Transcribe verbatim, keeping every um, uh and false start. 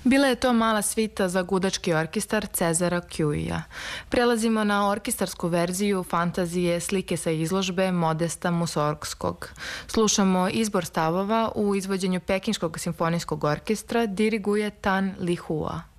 Bila je to mala svita za gudački orkestar Cezara Kjuija. Prelazimo na orkestarsku verziju fantazije Slike sa izložbe Modesta Musorgskog. Slušamo izbor stavova u izvođenju Pekinškog simfonijskog orkestra, diriguje Tan Li Hua.